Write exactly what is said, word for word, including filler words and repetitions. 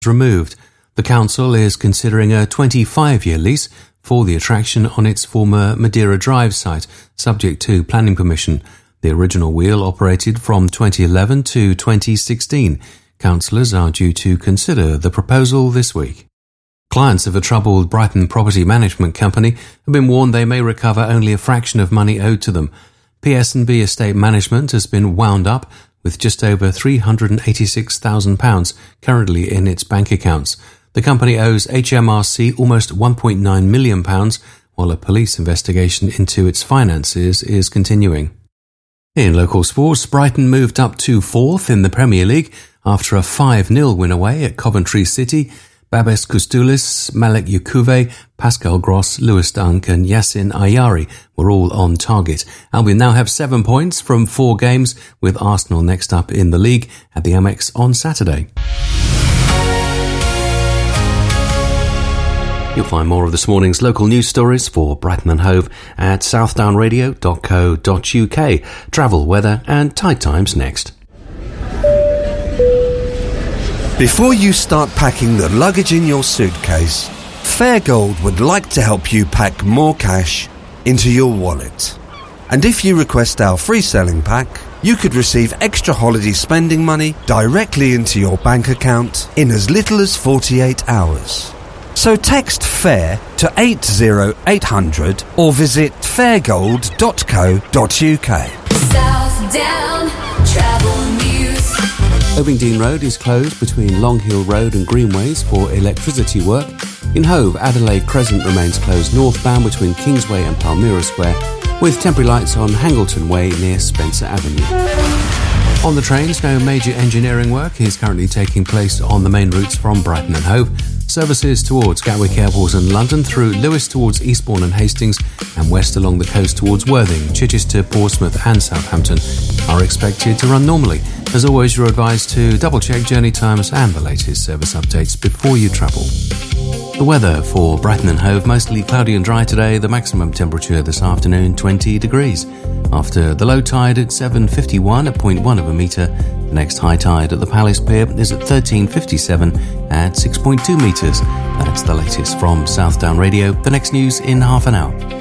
removed. The council is considering a twenty-five-year lease for the attraction on its former Madeira Drive site, subject to planning permission. The original wheel operated from twenty eleven to twenty sixteen. Councillors are due to consider the proposal this week. Clients of a troubled Brighton property management company have been warned they may recover only a fraction of money owed to them. P S and B Estate Management has been wound up with just over three hundred eighty-six thousand pounds currently in its bank accounts. The company owes H M R C almost one point nine million pounds, while a police investigation into its finances is continuing. In local sports, Brighton moved up to fourth in the Premier League after a five nil win away at Coventry City. Babes Koustulis, Malek Yokuve, Pascal Gross, Lewis Dunk and Yassin Ayari were all on target. Albion now have seven points from four games, with Arsenal next up in the league at the Amex on Saturday. You'll find more of this morning's local news stories for Brighton and Hove at southdown radio dot co dot uk. Travel, weather and tide times next. Before you start packing the luggage in your suitcase, Fairgold would like to help you pack more cash into your wallet. And if you request our free selling pack, you could receive extra holiday spending money directly into your bank account in as little as forty-eight hours. So text FAIR to eight zero eight hundred or visit fairgold dot co dot uk. Southdown Travel News. Ovingdean Road is closed between Long Hill Road and Greenways for electricity work. In Hove, Adelaide Crescent remains closed northbound between Kingsway and Palmyra Square, with temporary lights on Hangleton Way near Spencer Avenue. On the trains, no major engineering work is currently taking place on the main routes from Brighton and Hove. Services towards Gatwick Airport and London, through Lewes towards Eastbourne and Hastings, and west along the coast towards Worthing, Chichester, Portsmouth and Southampton are expected to run normally. As always, you're advised to double-check journey times and the latest service updates before you travel. The weather for Brighton and Hove: mostly cloudy and dry today. The maximum temperature this afternoon, twenty degrees. After the low tide at seven fifty-one at zero point one of a metre, the next high tide at the Palace Pier is at thirteen fifty-seven at six point two metres. That's the latest from Southdown Radio. The next news in half an hour.